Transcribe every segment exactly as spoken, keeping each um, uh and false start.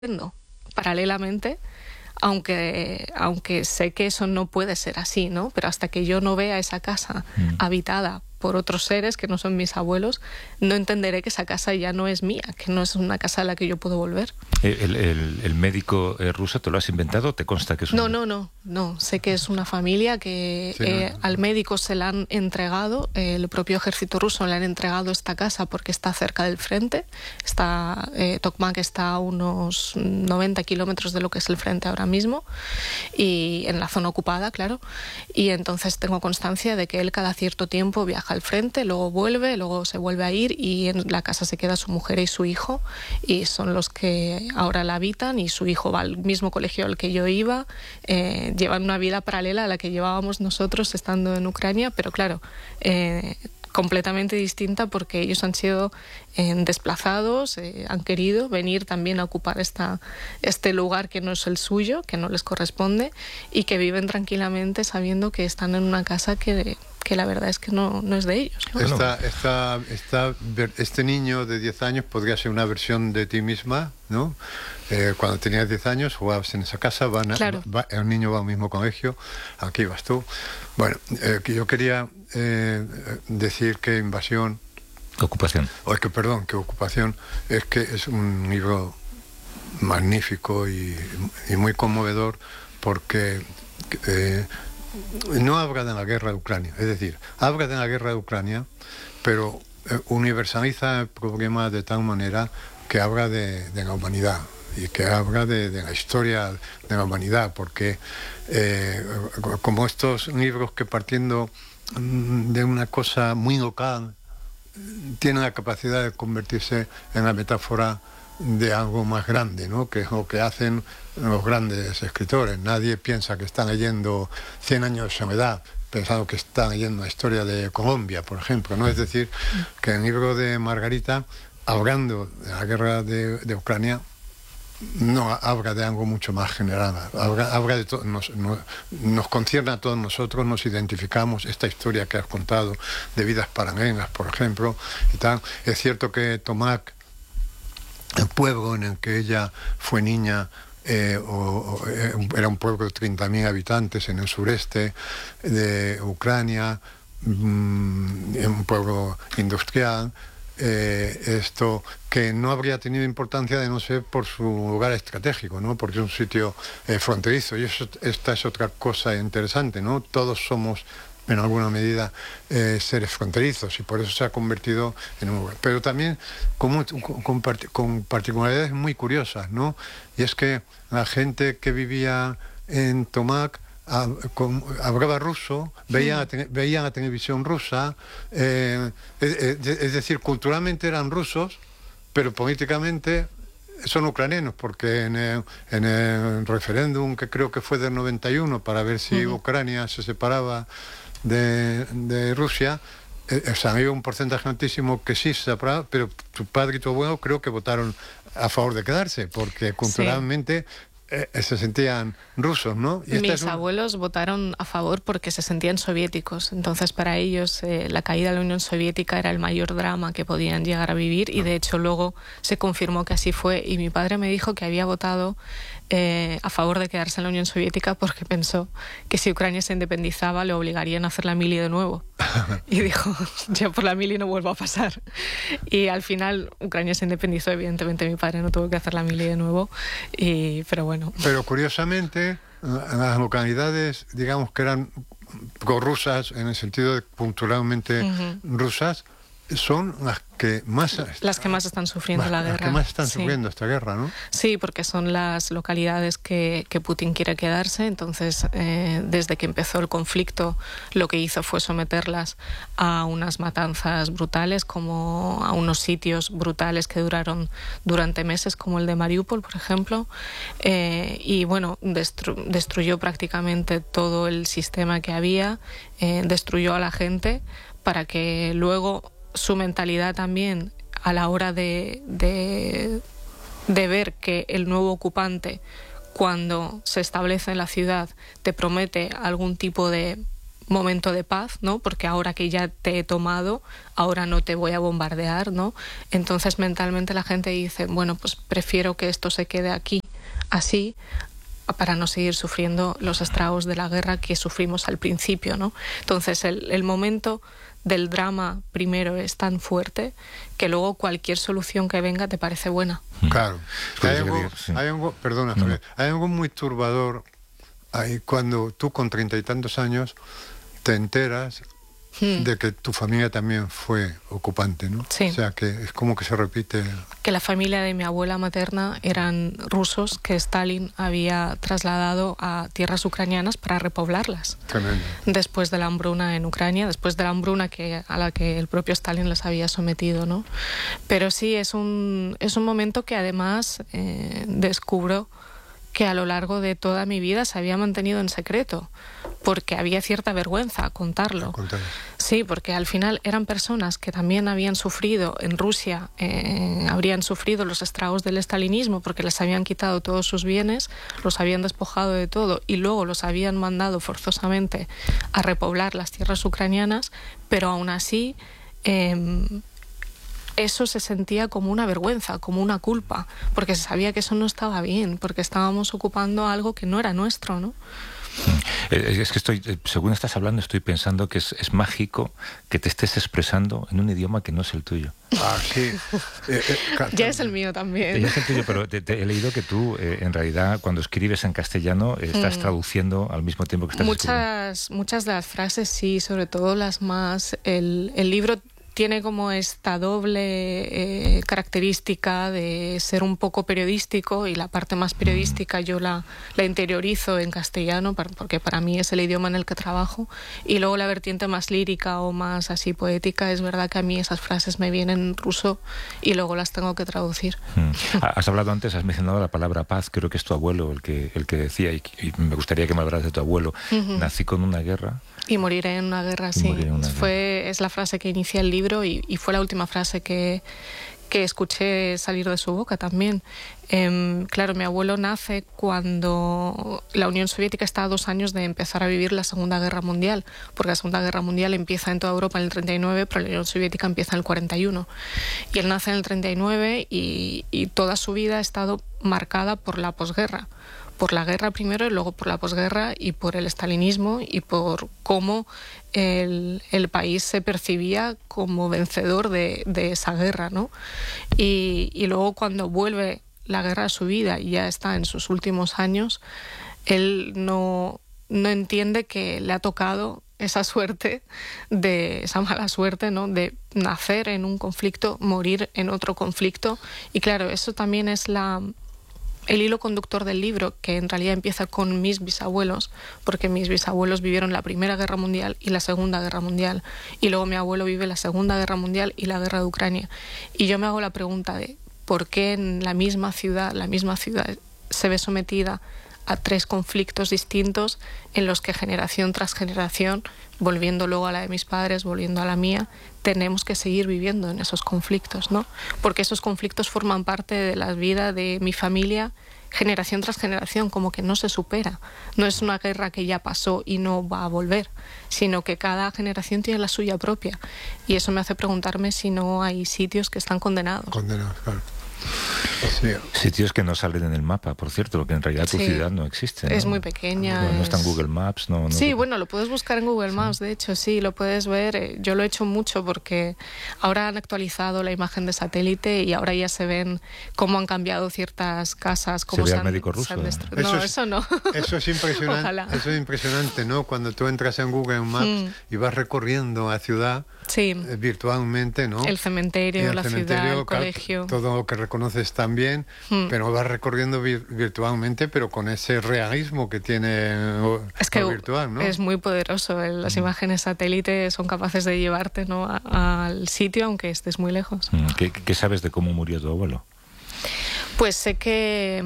haciendo paralelamente, aunque, aunque sé que eso no puede ser así, ¿no? Pero hasta que yo no vea esa casa mm. habitada por otros seres que no son mis abuelos, no entenderé que esa casa ya no es mía, que no es una casa a la que yo puedo volver. ¿El, el, el médico eh, ruso te lo has inventado o te consta que es un... No, no, no, no. Sé que es una familia que sí, eh, no. al médico se la han entregado, eh, el propio ejército ruso le han entregado esta casa porque está cerca del frente. Está, eh, Tokmak está a unos noventa kilómetros de lo que es el frente ahora mismo, y en la zona ocupada, claro. Y entonces tengo constancia de que él cada cierto tiempo viaja al frente, luego vuelve, luego se vuelve a ir, y en la casa se queda su mujer y su hijo, y son los que ahora la habitan, y su hijo va al mismo colegio al que yo iba. Eh, llevan una vida paralela a la que llevábamos nosotros estando en Ucrania, pero claro, eh, completamente distinta, porque ellos han sido eh, desplazados, eh, han querido venir también a ocupar esta, este lugar que no es el suyo, que no les corresponde, y que viven tranquilamente sabiendo que están en una casa que, que la verdad es que no, no es de ellos, ¿no? Esta, esta, esta, este niño de diez años podría ser una versión de ti misma, ¿no? Eh, cuando tenías diez años jugabas en esa casa, van a, claro. va, el niño va al mismo colegio, aquí vas tú. Bueno, eh, que yo quería eh, decir que Invasión... Ocupación. O que, perdón, que Ocupación es que es un libro magnífico y, y muy conmovedor, porque eh, no habla de la guerra de Ucrania, es decir, habla de la guerra de Ucrania, pero eh, universaliza el problema de tal manera que habla de, de la humanidad, y que habla de, de la historia de la humanidad, porque eh, como estos libros que, partiendo de una cosa muy local, tienen la capacidad de convertirse en la metáfora de algo más grande, ¿no? Que es lo que hacen los grandes escritores. Nadie piensa que están leyendo Cien años de soledad, pensando que están leyendo la historia de Colombia, por ejemplo, ¿no? Es decir, que el libro de Margarita, hablando de la guerra de, de Ucrania, no habla de algo mucho más general, habla, habla de todo, nos, nos, nos concierne a todos nosotros, nos identificamos, esta historia que has contado de vidas paralelas, por ejemplo, y tal. Es cierto que Tokmak, el pueblo en el que ella fue niña, eh, o, o, era un pueblo de treinta mil habitantes en el sureste de Ucrania, mmm, un pueblo industrial. Eh, esto que no habría tenido importancia de no ser por su lugar estratégico, ¿no? Porque es un sitio eh, fronterizo, y eso, esta es otra cosa interesante, ¿no? Todos somos en alguna medida eh, seres fronterizos, y por eso se ha convertido en un lugar, pero también con, con, con particularidades muy curiosas, ¿no? Y es que la gente que vivía en Tokmak hablaba ruso, veía, sí. veía la televisión rusa, eh, es, es decir, culturalmente eran rusos, pero políticamente son ucranianos, porque en el, en el referéndum, que creo que fue del noventa y uno, para ver si uh-huh. Ucrania se separaba de, de Rusia, eh, o sea, había un porcentaje altísimo que sí se separaba, pero tu padre y tu abuelo creo que votaron a favor de quedarse, porque culturalmente... Sí. Eh, se sentían rusos, ¿no? Y Mis un... abuelos votaron a favor porque se sentían soviéticos. Entonces, para ellos, eh, la caída de la Unión Soviética era el mayor drama que podían llegar a vivir, y de hecho luego se confirmó que así fue. Y mi padre me dijo que había votado eh, a favor de quedarse en la Unión Soviética porque pensó que si Ucrania se independizaba le obligarían a hacer la mili de nuevo. Y dijo, yo por la mili no vuelvo a pasar. Y al final Ucrania se independizó, evidentemente mi padre no tuvo que hacer la mili de nuevo, y, pero bueno. Pero curiosamente, las localidades, digamos, que eran prorrusas, en el sentido de culturalmente uh-huh. rusas, son las que más... Las que más están sufriendo más, la guerra. Las que más están sí. sufriendo esta guerra, ¿no? Sí, porque son las localidades que, que Putin quiere quedarse. Entonces, eh, desde que empezó el conflicto, lo que hizo fue someterlas a unas matanzas brutales, como a unos sitios brutales que duraron durante meses, como el de Mariupol, por ejemplo. Eh, y bueno, destru- destruyó prácticamente todo el sistema que había, eh, destruyó a la gente, para que luego su mentalidad también, a la hora de, de, de ver que el nuevo ocupante, cuando se establece en la ciudad, te promete algún tipo de momento de paz, ¿no? Porque ahora que ya te he tomado, ahora no te voy a bombardear, ¿no? Entonces mentalmente la gente dice, bueno, pues prefiero que esto se quede aquí así, para no seguir sufriendo los estragos de la guerra que sufrimos al principio, ¿no? Entonces el, el momento del drama primero es tan fuerte que luego cualquier solución que venga te parece buena. Claro. Hay algo, sí. hay algo, perdona, no. hay algo muy turbador ahí cuando tú con treinta y tantos años te enteras Hmm. de que tu familia también fue ocupante, ¿no? Sí. O sea, que es como que se repite. Que la familia de mi abuela materna eran rusos que Stalin había trasladado a tierras ucranianas para repoblarlas. Tremendo. Después de la hambruna en Ucrania, después de la hambruna que, a la que el propio Stalin les había sometido, ¿no? Pero sí, es un, es un momento que además eh, descubro que a lo largo de toda mi vida se había mantenido en secreto, porque había cierta vergüenza contarlo. Sí, porque al final eran personas que también habían sufrido en Rusia, eh, habrían sufrido los estragos del estalinismo, porque les habían quitado todos sus bienes, los habían despojado de todo y luego los habían mandado forzosamente a repoblar las tierras ucranianas, pero aún así eh, eso se sentía como una vergüenza, como una culpa, porque se sabía que eso no estaba bien, porque estábamos ocupando algo que no era nuestro, ¿no? Es que estoy, según estás hablando, estoy pensando que es, es mágico que te estés expresando en un idioma que no es el tuyo. Ah, sí. eh, eh, ya es el mío también. Ya es el tuyo, pero te, te he leído que tú, eh, en realidad, cuando escribes en castellano, eh, estás mm. traduciendo al mismo tiempo que estás muchas, escribiendo. Muchas de las frases, sí, sobre todo las más... El, el libro tiene como esta doble eh, característica de ser un poco periodístico, y la parte más periodística yo la, la interiorizo en castellano porque para mí es el idioma en el que trabajo, y luego la vertiente más lírica o más así poética, es verdad que a mí esas frases me vienen en ruso y luego las tengo que traducir. Mm. Has hablado antes, has mencionado la palabra paz, creo que es tu abuelo el que, el que decía, y, y me gustaría que me hablaras de tu abuelo. Uh-huh. Nací con una guerra. Y moriré en una guerra, sí. Una fue, guerra. Es la frase que inicia el libro y, y fue la última frase que, que escuché salir de su boca también. Eh, claro, mi abuelo nace cuando la Unión Soviética está a dos años de empezar a vivir la Segunda Guerra Mundial, porque la Segunda Guerra Mundial empieza en toda Europa en el treinta y nueve, pero la Unión Soviética empieza en el cuarenta y uno. Y él nace en el treinta y nueve y, y toda su vida ha estado marcada por la posguerra. Por la guerra primero y luego por la posguerra y por el estalinismo y por cómo el, el país se percibía como vencedor de, de esa guerra, ¿no? Y, y luego cuando vuelve la guerra a su vida y ya está en sus últimos años, él no, no entiende que le ha tocado esa suerte, de esa mala suerte, ¿no? De nacer en un conflicto, morir en otro conflicto. Y claro, eso también es la... el hilo conductor del libro, que en realidad empieza con mis bisabuelos, porque mis bisabuelos vivieron la Primera Guerra Mundial y la Segunda Guerra Mundial, y luego mi abuelo vive la Segunda Guerra Mundial y la Guerra de Ucrania. Y yo me hago la pregunta de por qué en la misma ciudad, la misma ciudad se ve sometida a tres conflictos distintos en los que generación tras generación, volviendo luego a la de mis padres, volviendo a la mía, tenemos que seguir viviendo en esos conflictos, ¿no? Porque esos conflictos forman parte de la vida de mi familia generación tras generación, como que no se supera. No es una guerra que ya pasó y no va a volver, sino que cada generación tiene la suya propia. Y eso me hace preguntarme si no hay sitios que están condenados. Condenados, claro. Sí. Sitios que no salen en el mapa, por cierto, porque en realidad tu sí. ciudad no existe, ¿no? Es muy pequeña. No, es... no está en Google Maps. No, no sí, lo... bueno, lo puedes buscar en Google Maps, sí. De hecho, sí, lo puedes ver. Yo lo he hecho mucho porque ahora han actualizado la imagen de satélite y ahora ya se ven cómo han cambiado ciertas casas. Cómo ¿Se ve se al han, médico ruso? No, eso, es, eso no. Eso es impresionante, eso es impresionante, ¿no? Cuando tú entras en Google Maps mm. y vas recorriendo la ciudad sí. eh, virtualmente, ¿no? El cementerio, el la cementerio, ciudad, el colegio. Todo lo que reconoces también, mm. pero vas recorriendo vir virtualmente, pero con ese realismo que tiene lo, es que lo virtual, ¿no? Es muy poderoso. Las mm. imágenes satélite son capaces de llevarte, ¿no? a, al sitio, aunque estés muy lejos. Mm. ¿Qué, ¿Qué sabes de cómo murió tu abuelo? Pues sé que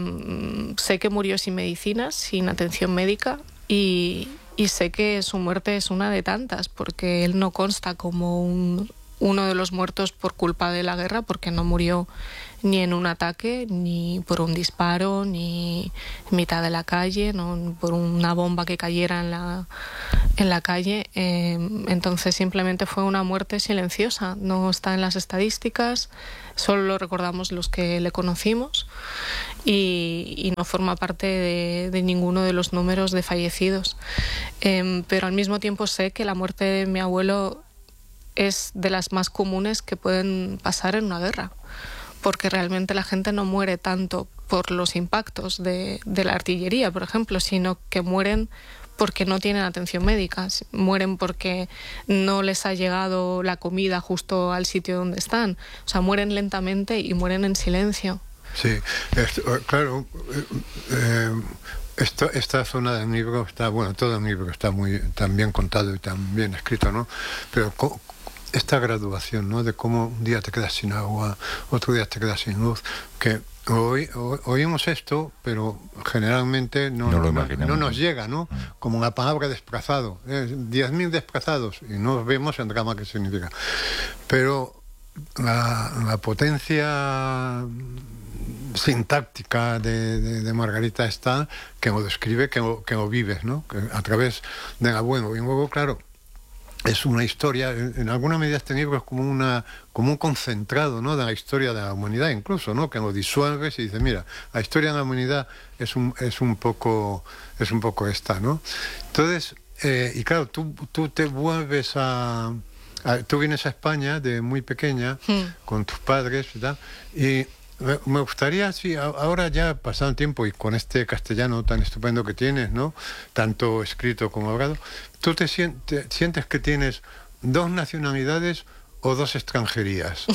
sé que murió sin medicinas, sin atención médica, y, y sé que su muerte es una de tantas, porque él no consta como un, uno de los muertos por culpa de la guerra, porque no murió ni en un ataque, ni por un disparo, ni en mitad de la calle, no por una bomba que cayera en la, en la calle. Eh, entonces simplemente fue una muerte silenciosa, no está en las estadísticas, solo lo recordamos los que le conocimos y, y no forma parte de, de ninguno de los números de fallecidos. Eh, pero al mismo tiempo sé que la muerte de mi abuelo es de las más comunes que pueden pasar en una guerra, porque realmente la gente no muere tanto por los impactos de, de la artillería, por ejemplo, sino que mueren porque no tienen atención médica, mueren porque no les ha llegado la comida justo al sitio donde están, o sea, mueren lentamente y mueren en silencio. Sí, esto, claro, eh, esto, esta zona del libro está, bueno, todo el libro está muy tan bien contado y tan bien escrito, ¿no? Pero esta graduación, ¿no? De cómo un día te quedas sin agua, otro día te quedas sin luz, que Oí, o, oímos esto, pero generalmente no, no, no, no nos llega, ¿no? Como la palabra desplazado. Eh, diez mil desplazados y no vemos el drama que significa. Pero la, la potencia sintáctica de, de, de Margarita está que lo describe, que lo, que lo vives, ¿no? Que a través del abuelo. Y luego, claro, es una historia, en alguna medida este libro es como, una, como un concentrado, ¿no? De la historia de la humanidad incluso, ¿no? Que lo disuelves y dices, mira, la historia de la humanidad es un, es un, poco, es un poco esta, ¿no? Entonces, eh, y claro, tú, tú te vuelves a, a... Tú vienes a España de muy pequeña, mm. con tus padres, ¿verdad? Y me, me gustaría, si ahora ya pasado el tiempo y con este castellano tan estupendo que tienes, ¿no? Tanto escrito como hablado, ¿tú te sientes, sientes que tienes dos nacionalidades o dos extranjerías?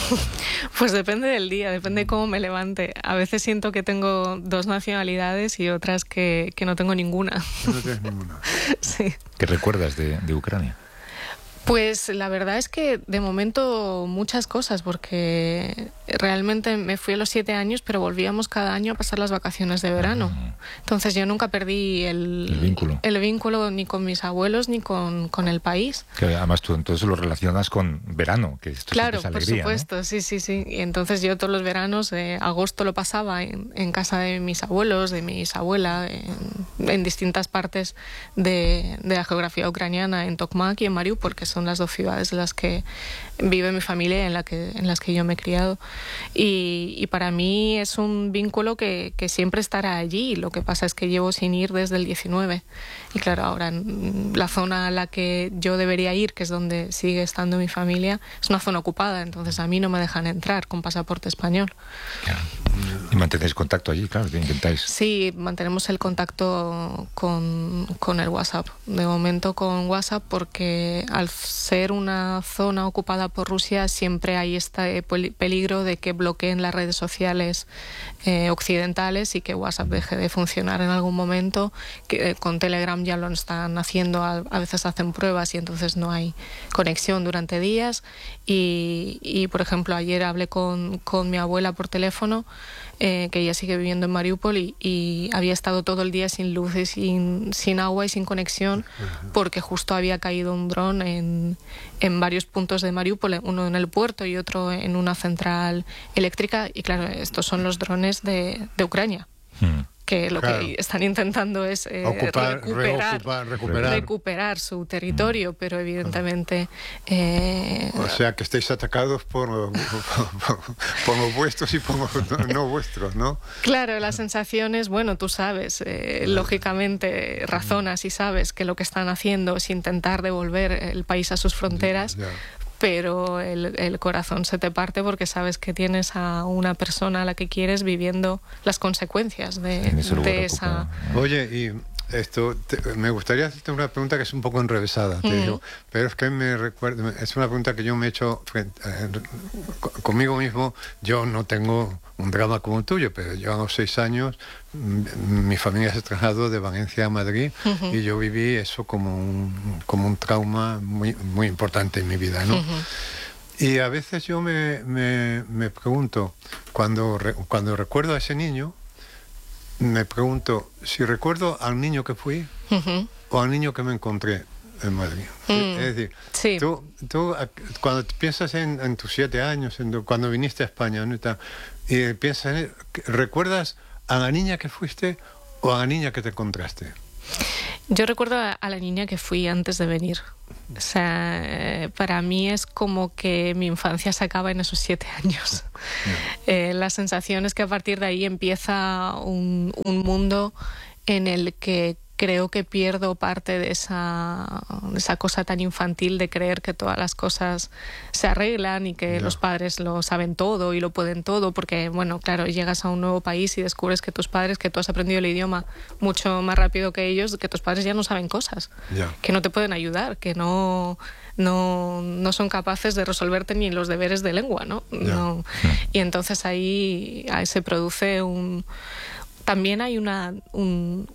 Pues depende del día, depende de cómo me levante. A veces siento que tengo dos nacionalidades y otras que, que no tengo ninguna. No tienes ninguna. Sí. ¿Qué recuerdas de, de Ucrania? Pues la verdad es que de momento muchas cosas, porque realmente me fui a los siete años, pero volvíamos cada año a pasar las vacaciones de verano. Entonces yo nunca perdí el, el vínculo el vínculo ni con mis abuelos ni con, con el país. Que además tú entonces lo relacionas con verano, que esto claro, es alegría, por supuesto, ¿no? sí, sí, sí. Y entonces yo todos los veranos, eh, agosto lo pasaba en, en casa de mis abuelos, de mis abuelas, en, en distintas partes de, de la geografía ucraniana, en Tokmak y en Mariupol, que son las dos ciudades en las que vive mi familia, en, la que, en las que yo me he criado. Y, y para mí es un vínculo que, que siempre estará allí. Lo que pasa es que llevo sin ir desde el diecinueve. Y claro, ahora la zona a la que yo debería ir, que es donde sigue estando mi familia, es una zona ocupada. Entonces a mí no me dejan entrar con pasaporte español. Claro. Y mantenéis contacto allí, claro, ¿qué intentáis? Sí, mantenemos el contacto con, con el WhatsApp. De momento con WhatsApp, porque al ser una zona ocupada por Rusia siempre hay este peligro de que bloqueen las redes sociales eh, occidentales y que WhatsApp deje de funcionar en algún momento. Que, eh, con Telegram ya lo están haciendo, a, a veces hacen pruebas y entonces no hay conexión durante días. Y, y por ejemplo, ayer hablé con, con mi abuela por teléfono, Eh, que ella sigue viviendo en Mariupol y, y había estado todo el día sin luz y sin, sin agua y sin conexión porque justo había caído un dron en, en varios puntos de Mariupol, uno en el puerto y otro en una central eléctrica. Y claro, estos son los drones de, de Ucrania. Hmm. Que lo claro. que están intentando es eh, Ocupar, recuperar, reocupar, recuperar. recuperar su territorio, mm. pero evidentemente... Eh, o sea, que estáis atacados por, por, por, por los vuestros y por los no vuestros, ¿no? Claro, la sensación es, bueno, tú sabes, eh, lógicamente razonas y sabes que lo que están haciendo es intentar devolver el país a sus fronteras, yeah, yeah. pero el, el corazón se te parte porque sabes que tienes a una persona a la que quieres viviendo las consecuencias de, de esa... Oye, y esto te, me gustaría hacerte una pregunta que es un poco enrevesada, te mm. digo, pero es que me recuerda, es una pregunta que yo me he hecho frente, eh, conmigo mismo. Yo no tengo un drama como el tuyo, pero yo a los seis años mi familia se trasladó de Valencia a Madrid, uh-huh. y yo viví eso como un, como un trauma muy, muy importante en mi vida, ¿no? Uh-huh. Y a veces yo me, me, me pregunto, cuando, re, cuando recuerdo a ese niño, me pregunto si recuerdo al niño que fui, uh-huh. o al niño que me encontré en Madrid. Mm. Es decir, sí. tú, tú cuando piensas en, en tus siete años, en, cuando viniste a España, ¿no? y piensas en, ¿recuerdas a la niña que fuiste o a la niña que te encontraste? Yo recuerdo a, a la niña que fui antes de venir. O sea, eh, para mí es como que mi infancia se acaba en esos siete años. Eh, la sensación es que a partir de ahí empieza un, un mundo en el que creo que pierdo parte de esa, de esa cosa tan infantil de creer que todas las cosas se arreglan y que yeah. los padres lo saben todo y lo pueden todo, porque, bueno, claro, llegas a un nuevo país y descubres que tus padres, que tú has aprendido el idioma mucho más rápido que ellos, que tus padres ya no saben cosas, yeah. que no te pueden ayudar, que no... No, no son capaces de resolverte ni los deberes de lengua, ¿no? Yeah. no. Y entonces ahí, ahí se produce un... También hay una... Un,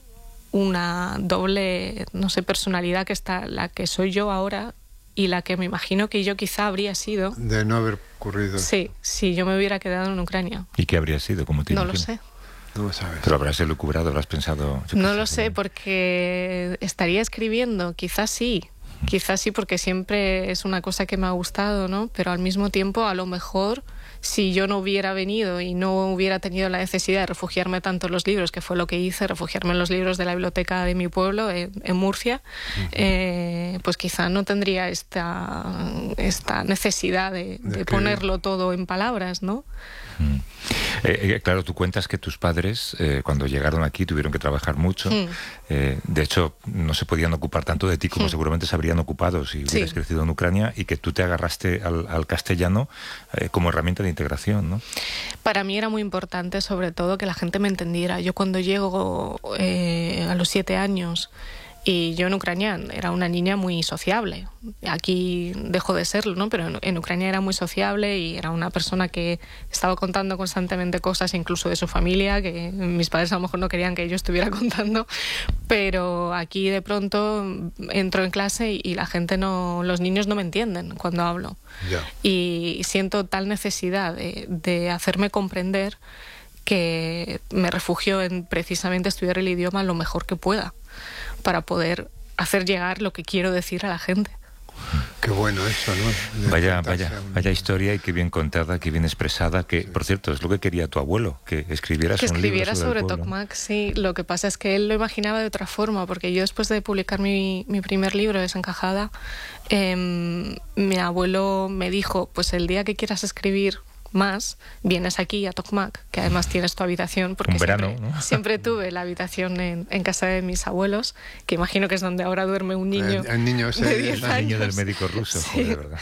una doble, no sé, personalidad que está, la que soy yo ahora y la que me imagino que yo quizá habría sido. De no haber ocurrido. Sí, si yo me hubiera quedado en Ucrania. ¿Y qué habría sido? ¿Cómo te No imaginas? lo sé. No lo sabes. Pero habrás elucubrado, habrás pensado... No lo sé, porque estaría escribiendo, quizás sí. Quizás sí, porque siempre es una cosa que me ha gustado, ¿no? Pero al mismo tiempo, a lo mejor, si yo no hubiera venido y no hubiera tenido la necesidad de refugiarme tanto en los libros, que fue lo que hice, refugiarme en los libros de la biblioteca de mi pueblo, en, en Murcia, uh-huh. eh, pues quizá no tendría esta, esta necesidad de, de, de ponerlo todo en palabras, ¿no? Mm. Eh, eh, claro, tú cuentas que tus padres, eh, cuando llegaron aquí, tuvieron que trabajar mucho. Mm. Eh, de hecho, no se podían ocupar tanto de ti como mm. seguramente se habrían ocupado si hubieras sí. crecido en Ucrania, y que tú te agarraste al, al castellano eh, como herramienta de integración, ¿no? Para mí era muy importante, sobre todo, que la gente me entendiera. Yo cuando llego eh, a los siete años... Y yo en Ucrania era una niña muy sociable. Aquí dejó de serlo, ¿no? Pero en, en Ucrania era muy sociable y era una persona que estaba contando constantemente cosas, incluso de su familia, que mis padres a lo mejor no querían que yo estuviera contando. Pero aquí de pronto entro en clase y, y la gente no, los niños no me entienden cuando hablo. Yeah. Y siento tal necesidad de, de hacerme comprender que me refugio en precisamente estudiar el idioma lo mejor que pueda, para poder hacer llegar lo que quiero decir a la gente. Qué bueno eso, ¿no? De vaya, vaya, vaya historia, y qué bien contada, qué bien expresada, que, sí. por cierto, es lo que quería tu abuelo, que escribieras que un escribiera libro sobre, sobre Tokmak, sí. Lo que pasa es que él lo imaginaba de otra forma, porque yo después de publicar mi, mi primer libro, Desencajada, eh, mi abuelo me dijo, pues el día que quieras escribir más, vienes aquí a Tokmak, que además tienes tu habitación, porque un verano, siempre, ¿no? siempre tuve la habitación en, en casa de mis abuelos, que imagino que es donde ahora duerme un niño. El, el niño, ese, de diez el años. niño del médico ruso, sí. joder, ¿verdad?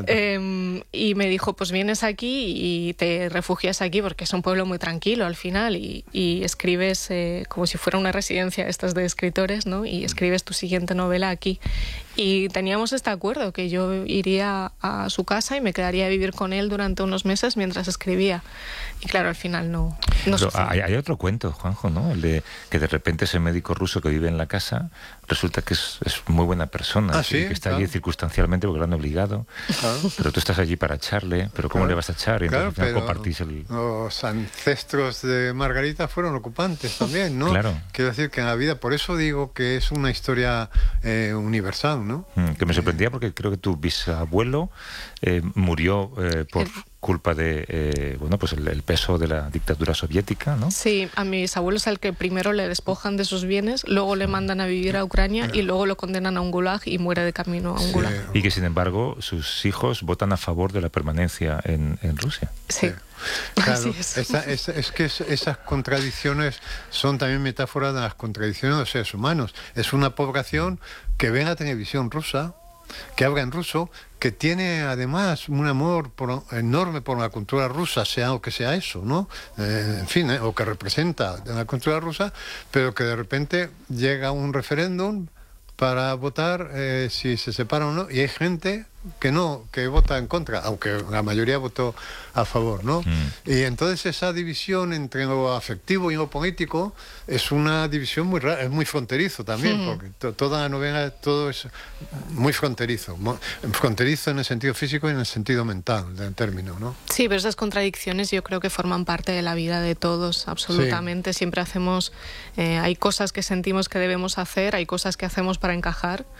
Eh, y me dijo, pues vienes aquí y te refugias aquí, porque es un pueblo muy tranquilo al final, y, y escribes eh, como si fuera una residencia estas de escritores, ¿no? Y escribes tu siguiente novela aquí. Y teníamos este acuerdo, que yo iría a su casa y me quedaría a vivir con él durante unos meses mientras escribía. Y claro, al final no, no Pero hay, hay otro cuento, Juanjo, ¿no? El de que de repente ese médico ruso que vive en la casa resulta que es, es muy buena persona, ¿Ah, sí? que está claro. allí circunstancialmente porque lo han obligado, claro. pero tú estás allí para echarle, pero ¿cómo claro. le vas a echar? Y claro, entonces al final pero compartís el... los ancestros de Margarita fueron ocupantes también, ¿no? Claro. Quiero decir que en la vida, por eso digo que es una historia eh, universal, ¿no? Mm, que me sorprendía porque creo que tu bisabuelo eh, murió eh, por... culpa de eh, bueno pues el, el peso de la dictadura soviética, ¿no? Sí, a mi bisabuelo es el que primero le despojan de sus bienes, luego le mandan a vivir a Ucrania y luego lo condenan a un gulag y muere de camino a un sí. gulag. Y que sin embargo sus hijos votan a favor de la permanencia en, en Rusia. Sí. sí. Claro, Así es. Esa, esa, es que es, esas contradicciones son también metáforas de las contradicciones de los seres humanos. Es una población que ve la televisión rusa, que habla en ruso, que tiene además un amor por, enorme por la cultura rusa, sea lo que sea eso, ¿no? Eh, en fin, eh, o que representa la cultura rusa, pero que de repente llega un referéndum para votar eh, si se separa o no, y hay gente que no, que vota en contra, aunque la mayoría votó a favor, ¿no? Mm. Y entonces esa división entre lo afectivo y lo político es una división muy rara, es muy fronterizo también, mm. porque to, toda la novela, todo es muy fronterizo, fronterizo en el sentido físico y en el sentido mental del término, ¿no? Sí, pero esas contradicciones yo creo que forman parte de la vida de todos, absolutamente. Sí. Siempre hacemos, eh, hay cosas que sentimos que debemos hacer, hay cosas que hacemos para encajar,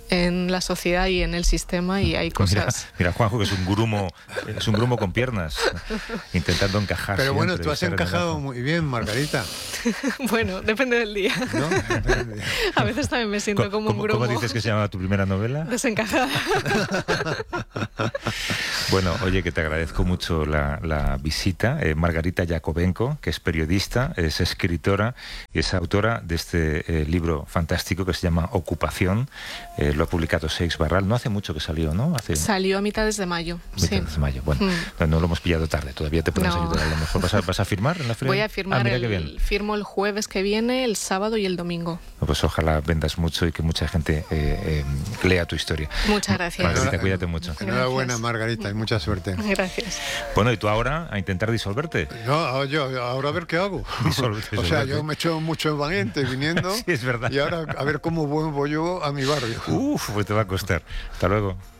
en la sociedad y en el sistema, y hay cosas... Mira, mira Juanjo, que es un grumo, es un grumo con piernas, intentando encajar. Pero siempre, bueno, tú has encajado muy bien, Margarita. Bueno, depende del día. ¿No? Depende del día. A veces también me siento como un grumo. ¿Cómo dices que se llama tu primera novela? Desencajada. Bueno, oye, que te agradezco mucho la, la visita. Eh, Margarita Yakovenko, que es periodista, es escritora y es autora de este eh, libro fantástico que se llama Ocupación. Eh, lo ha publicado Seix Barral. No hace mucho que salió, ¿no? Hace... Salió a mitades de mayo. Mitades sí. de mayo. Bueno, mm. no lo hemos pillado tarde. Todavía te podemos no. ayudar a lo mejor. ¿Vas a, vas a firmar en la feria? Voy a firmar. Ah, mira el, qué bien. Firmo el jueves que viene, el sábado y el domingo. Pues ojalá vendas mucho y que mucha gente eh, eh, lea tu historia. Muchas gracias. Margarita, cuídate mucho. Enhorabuena, Margarita, y mucha suerte. Gracias. Bueno, y tú ahora a intentar disolverte. No, yo ahora a ver qué hago. Disolve, o sea, yo me he hecho mucho valiente viniendo. Sí, es verdad. Y ahora a ver cómo vuelvo yo a mi barrio. Uf, pues te va a costar. Hasta luego.